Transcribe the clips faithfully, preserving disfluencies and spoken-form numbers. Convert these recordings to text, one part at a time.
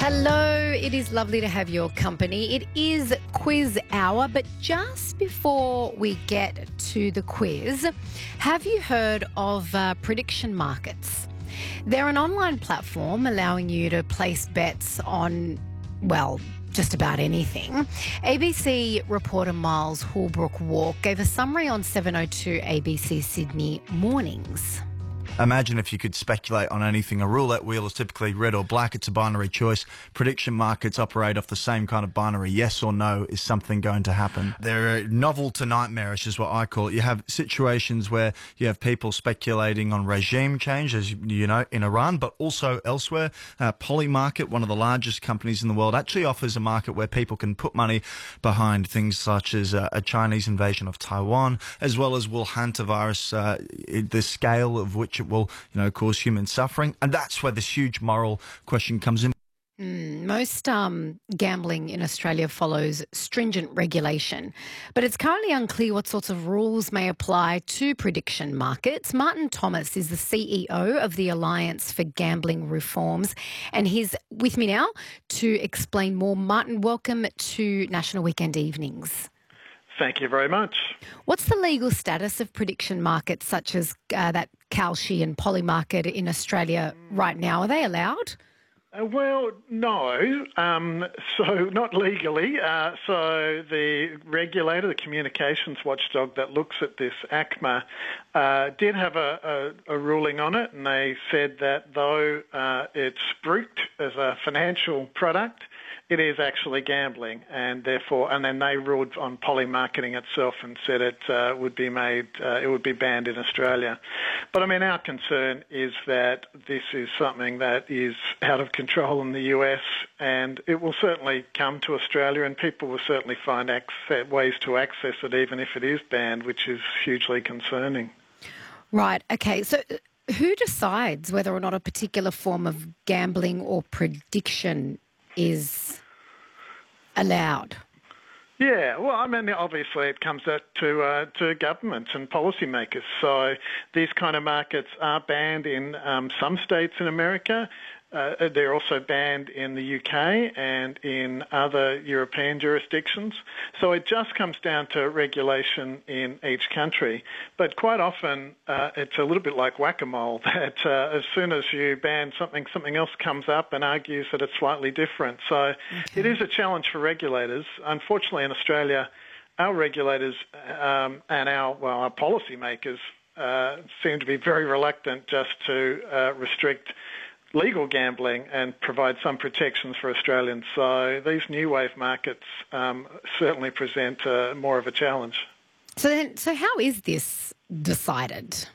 Hello, it is lovely to have your company. It is quiz hour, but just before we get to the quiz, have you heard of uh, prediction markets? They're an online platform allowing you to place bets on, well, just about anything. A B C reporter Miles Holbrook-Walk gave a summary on seven oh two A B C Sydney Mornings. Imagine if you could speculate on anything. A roulette wheel is typically red or black. It's a binary choice. Prediction markets operate off the same kind of binary. Yes or no, is something going to happen? They're novel to nightmarish is what I call it. You have situations where you have people speculating on regime change, as you know, in Iran, but also elsewhere. Uh, Polymarket, one of the largest companies in the world, actually offers a market where people can put money behind things such as uh, a Chinese invasion of Taiwan, as well as will hantavirus, uh, the scale of which it will, you know, cause human suffering. And that's where this huge moral question comes in. Mm, most um, gambling in Australia follows stringent regulation, but it's currently unclear what sorts of rules may apply to prediction markets. Martin Thomas is the C E O of the Alliance for Gambling Reforms, and he's with me now to explain more. Martin, welcome to National Weekend Evenings. Thank you very much. What's the legal status of prediction markets such as uh, that Kalshi and Polymarket in Australia right now? Are they allowed? Uh, well, no. Um, so not legally. Uh, so the regulator, the communications watchdog that looks at this, ACMA, uh, did have a, a, a ruling on it, and they said that though uh, it's spruiked as a financial product, it is actually gambling, and therefore, and then they ruled on polymarketing itself and said it uh, would be made, uh, it would be banned in Australia. But I mean, our concern is that this is something that is out of control in the U S, and it will certainly come to Australia, and people will certainly find access, ways to access it, even if it is banned, which is hugely concerning. Right. Okay. So, who decides whether or not a particular form of gambling or prediction is allowed? Yeah, well, I mean, obviously it comes out to uh, to governments and policymakers. So these kind of markets are banned in um, some states in America. Uh, they're also banned in the U K and in other European jurisdictions. So it just comes down to regulation in each country. But quite often uh, it's a little bit like whack-a-mole, that uh, as soon as you ban something, something else comes up and argues that it's slightly different. So okay. It is a challenge for regulators. Unfortunately, in Australia, our regulators um, and our, well, our policymakers uh, seem to be very reluctant just to uh, restrict legal gambling and provide some protections for Australians. So these new wave markets um, certainly present uh, more of a challenge. So then, so how is this decided?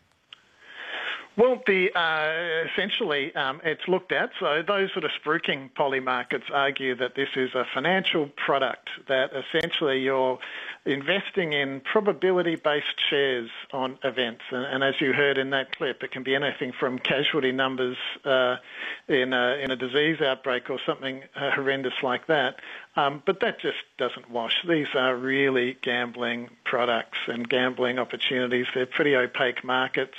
Well, the uh, essentially um, it's looked at. So those sort of spruiking poly markets argue that this is a financial product, that essentially you're investing in probability-based shares on events. And, and as you heard in that clip, it can be anything from casualty numbers uh, in, a, in a disease outbreak or something uh, horrendous like that. Um, but that just doesn't wash. These are really gambling products and gambling opportunities. They're pretty opaque markets.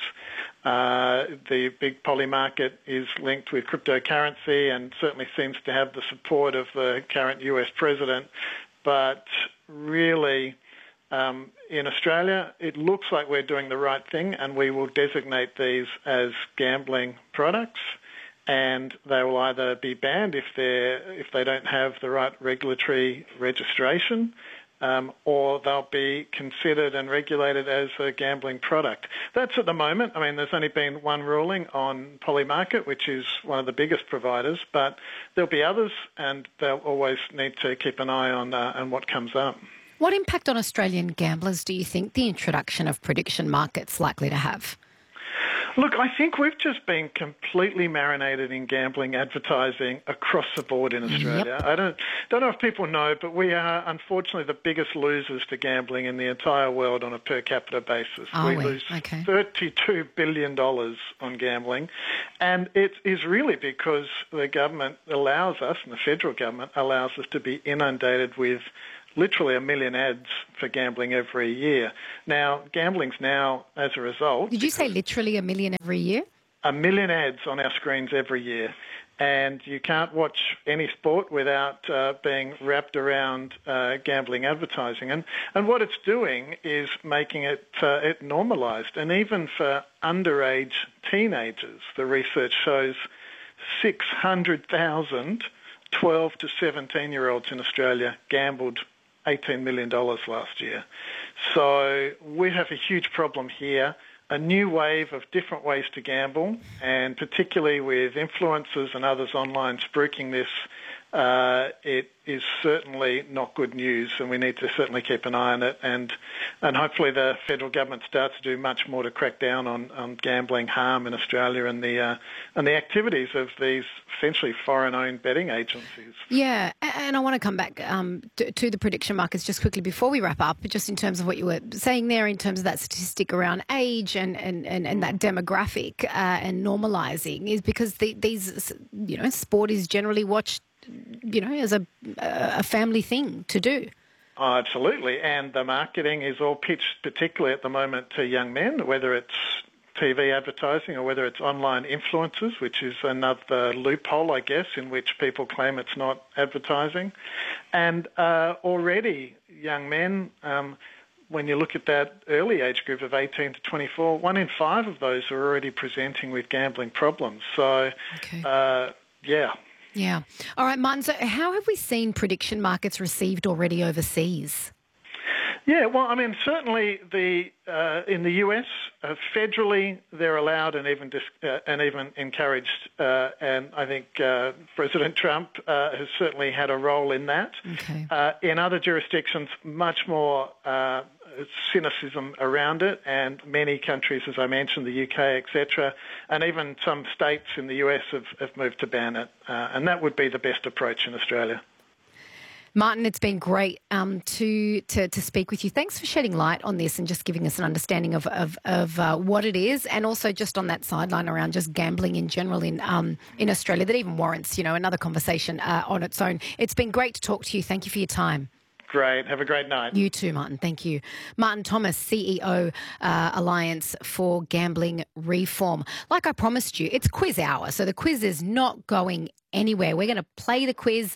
Uh, the big poly market is linked with cryptocurrency and certainly seems to have the support of the current U S president. But really, um, in Australia, it looks like we're doing the right thing, and we will designate these as gambling products, and they will either be banned if they're if they don't have the right regulatory registration, Um, or they'll be considered and regulated as a gambling product. That's at the moment. I mean, there's only been one ruling on Polymarket, which is one of the biggest providers, but there'll be others, and they'll always need to keep an eye on, uh, on what comes up. What impact on Australian gamblers do you think the introduction of prediction markets likely to have? Look, I think we've just been completely marinated in gambling advertising across the board in Australia. Yep. I don't don't know if people know, but we are unfortunately the biggest losers to gambling in the entire world on a per capita basis. Are we we? lose Okay. thirty-two billion dollars on gambling, and it is really because the government allows us, and the federal government allows us to be inundated with literally a million ads for gambling every year. Now, gambling's now, as a result... Did you say literally a million every year? A million ads on our screens every year. and you can't watch any sport without uh, being wrapped around uh, gambling advertising. And, and what it's doing is making it, uh, it normalised. And even for underage teenagers, the research shows six hundred thousand twelve to seventeen-year-olds in Australia gambled eighteen million dollars last year. So we have a huge problem here, a new wave of different ways to gamble, and particularly with influencers and others online spruiking this, uh, it is certainly not good news, and we need to certainly keep an eye on it, and and hopefully the federal government starts to do much more to crack down on, on gambling harm in Australia and the uh, and the activities of these essentially foreign-owned betting agencies. Yeah, and I want to come back um, to, to the prediction markets just quickly before we wrap up, just in terms of what you were saying there, in terms of that statistic around age and, and, and, and that demographic uh, and normalising, is because the, these, you know, sport is generally watched, you know, as a, a family thing to do. Oh, absolutely. And the marketing is all pitched, particularly at the moment, to young men, whether it's T V advertising or whether it's online influencers, which is another loophole, I guess, in which people claim it's not advertising. And uh, already young men, um, when you look at that early age group of eighteen to twenty-four, one in five of those are already presenting with gambling problems. So, okay. uh, yeah. Yeah. All right, Martin, so how have we seen prediction markets received already overseas? Yeah, well, I mean, certainly the uh, in the U S, uh, federally they're allowed and even dis- uh, and even encouraged, uh, and I think uh, President Trump uh, has certainly had a role in that. Okay. Uh, in other jurisdictions, much more uh, cynicism around it, and many countries, as I mentioned, the U K, et cetera, and even some states in the U S have, have moved to ban it, uh, and that would be the best approach in Australia. Martin, it's been great um, to, to to speak with you. Thanks for shedding light on this and just giving us an understanding of of, of uh, what it is, and also just on that sideline around just gambling in general in um, in Australia that even warrants, you know, another conversation uh, on its own. It's been great to talk to you. Thank you for your time. Great. Have a great night. You too, Martin. Thank you. Martin Thomas, C E O, uh, Alliance for Gambling Reform. Like I promised you, it's quiz hour, so the quiz is not going anywhere. We're going to play the quiz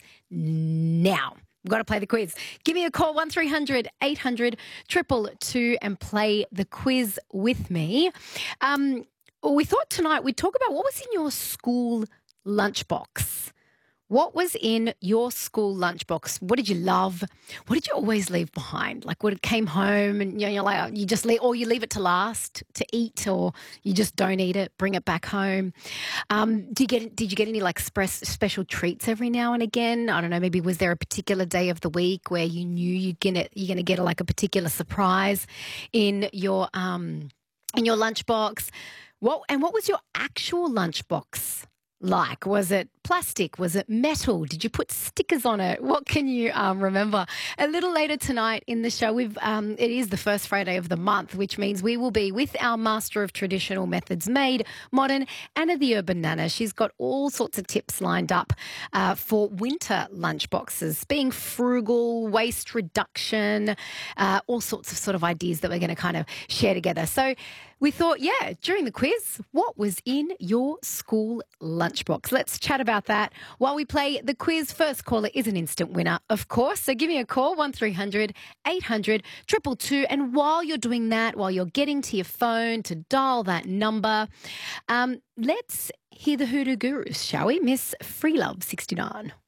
now. We've got to play the quiz. Give me a call, one three hundred eight hundred two two two, and play the quiz with me. Um, we thought tonight we'd talk about what was in your school lunchbox. What was in your school lunchbox? What did you love? What did you always leave behind? Like when it came home and you know, you're like, you just leave, or you leave it to last to eat, or you just don't eat it, bring it back home. Um, do you get? Did you get any like express special treats every now and again? I don't know. Maybe was there a particular day of the week where you knew you're gonna you're gonna get like a particular surprise in your um in your lunchbox? What and what was your actual lunchbox like? Was it plastic? Was it metal? Did you put stickers on it? What can you um, remember? A little later tonight in the show, we've um, it is the first Friday of the month, which means we will be with our master of traditional methods made modern, Anna the Urban Nana. She's got all sorts of tips lined up uh, for winter lunchboxes, being frugal, waste reduction, uh, all sorts of sort of ideas that we're going to kind of share together. So we thought, yeah, during the quiz, what was in your school lunchbox? Let's chat about that while we play the quiz. First caller is an instant winner, of course. So give me a call, one three hundred eight hundred two two two. And while you're doing that, while you're getting to your phone to dial that number, um, let's hear the Hoodoo Gurus, shall we? Miss Freelove sixty-nine.